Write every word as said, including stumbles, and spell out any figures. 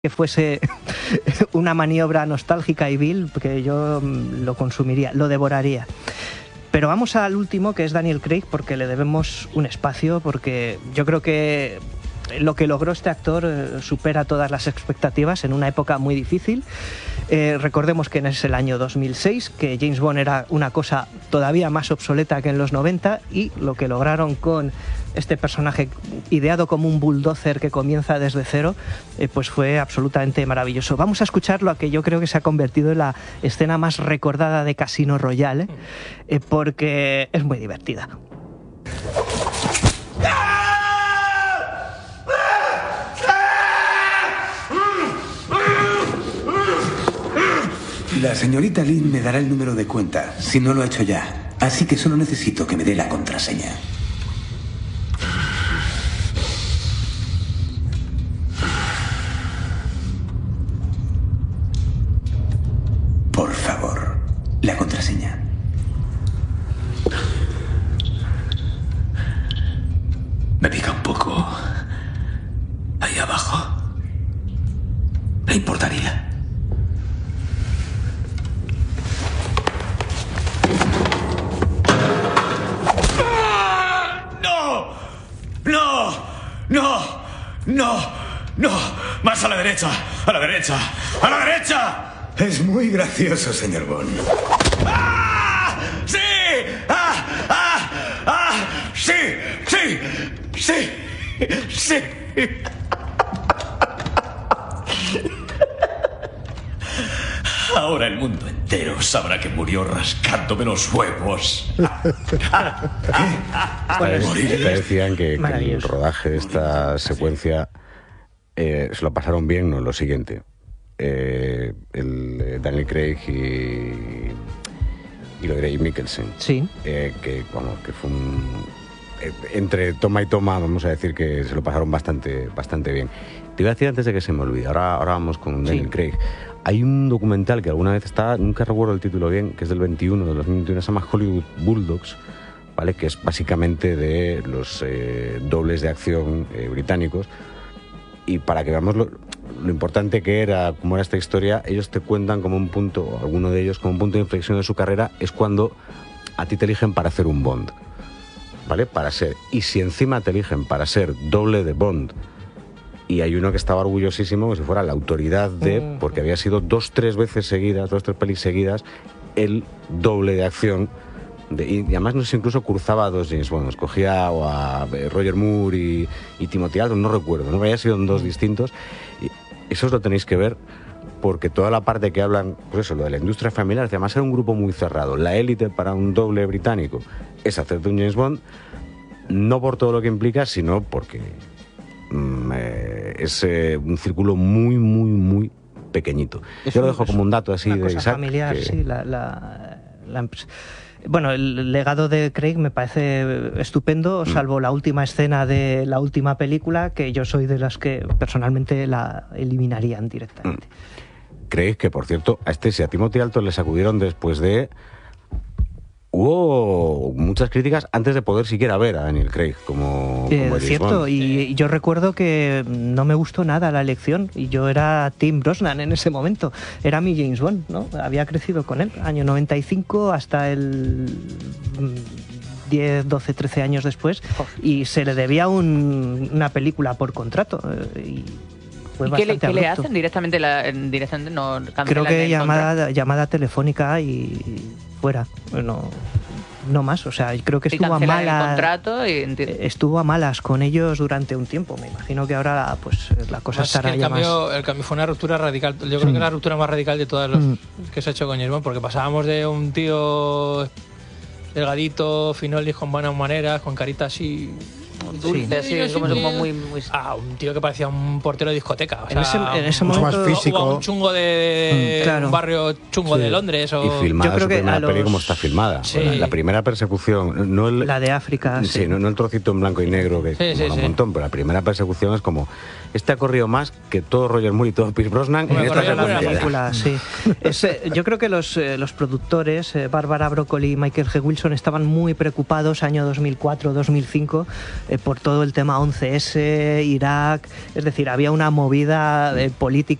que fuese una maniobra nostálgica y vil, que yo lo consumiría, lo devoraría. Pero vamos al último, que es Daniel Craig, porque le debemos un espacio, porque yo creo que lo que logró este actor eh, supera todas las expectativas en una época muy difícil. Eh, recordemos que es el año dos mil seis, que James Bond era una cosa todavía más obsoleta que en los noventa, y lo que lograron con este personaje ideado como un bulldozer que comienza desde cero, eh, pues fue absolutamente maravilloso. Vamos a escuchar lo que yo creo que se ha convertido en la escena más recordada de Casino Royale, eh, porque es muy divertida. La señorita Lynn me dará el número de cuenta, si no lo ha hecho ya. Así que solo necesito que me dé la contraseña. Por favor, la contraseña. Me pica un poco ahí abajo. ¿Le importaría? ¡No! ¡No! ¡No! ¡No! ¡Más a la derecha! ¡A la derecha! ¡A la derecha! Es muy gracioso, señor Bond. ¡Ah! ¡Sí! ¡Ah! ¡Ah! ¡Ah! ¡Sí! ¡Sí! ¡Sí! ¡Sí! Ahora el mundo entero sabrá que murió rascándome los huevos. Bueno, te decían que, que el rodaje de esta secuencia eh, se lo pasaron bien, no, lo siguiente. Eh, el, eh, Daniel Craig y, y lo de Ray Mikkelsen. Sí. Eh, que, vamos, que fue un... Eh, entre toma y toma, vamos a decir que se lo pasaron bastante, bastante bien. Te iba a decir antes de que se me olvide, ahora, ahora vamos con Daniel sí. Craig. Hay un documental que alguna vez está, nunca recuerdo el título bien, que es del veintiuno, de dos mil veintiuno, se llama Hollywood Bulldogs, ¿vale? Que es básicamente de los eh, dobles de acción eh, británicos. Y para que veamos lo, lo importante que era, cómo era esta historia, ellos te cuentan como un punto, alguno de ellos como un punto de inflexión de su carrera, es cuando a ti te eligen para hacer un Bond, ¿vale? Para ser, y si encima te eligen para ser doble de Bond, y hay uno que estaba orgullosísimo como si fuera la autoridad de, porque había sido dos, tres veces seguidas, dos, tres pelis seguidas, el doble de acción. De, y además no sé, incluso cruzaba a dos James Bond, escogía o a Roger Moore y, y Timothy Dalton, no recuerdo, no había sido en dos distintos. Y eso os lo tenéis que ver, porque toda la parte que hablan, pues eso, lo de la industria familiar, además era un grupo muy cerrado. La élite para un doble británico es hacerte un James Bond, no por todo lo que implica, sino porque es eh, un círculo muy, muy, muy pequeñito. Es Yo lo dejo como un dato así de Isaac. Familiar, que... sí, la, la, la... Bueno, el legado de Craig me parece estupendo, salvo mm. la última escena de la última película, que yo soy de las que personalmente la eliminarían directamente. Mm. Craig, que por cierto, a este si a Timothy Dalton le sacudieron después de... Hubo muchas críticas antes de poder siquiera ver a Daniel Craig como, eh, como cierto, y yo recuerdo que no me gustó nada la elección, y yo era Tim Brosnan en ese momento, era mi James Bond, ¿no? Había crecido con él, año noventa y cinco hasta el diez, doce, trece años después, y se le debía un, una película por contrato, y fue ¿Y qué, le, ¿qué le abrupto. hacen directamente? La, directamente no Creo que llamada, llamada telefónica y fuera, no, no más, o sea, creo que estuvo a malas, contrato y... estuvo a malas con ellos durante un tiempo. Me imagino que ahora pues la cosa más estará que el ya cambio, más... el cambio fue una ruptura radical. Yo creo mm. que la ruptura más radical de todas las mm. que se ha hecho con James Bond, porque pasábamos de un tío delgadito, finolis, con buenas maneras, con carita así dulce, sí, sí, como, como muy, muy... Ah, un tío que parecía un portero de discoteca. O sea, en ese, en ese momento más físico. Un chungo de... Claro. Un barrio chungo sí. de Londres. O... Y filmada Yo creo su que primera a los... peli como está filmada. Sí. La, la primera persecución, no el, la de África. Sí, sí. No, no el trocito en blanco y negro que sí, sí, mola sí. un montón, pero la primera persecución es como este ha corrido más que todo Roger Moore y todo Pierce Brosnan Bueno, en esta corrió buena secuencia. película, sí. Es, eh, yo creo que los, eh, los productores, eh, Barbara Broccoli y Michael G. Wilson, estaban muy preocupados año dos mil cuatro dos mil cinco eh, por todo el tema once ese, Irak, es decir, había una movida eh, política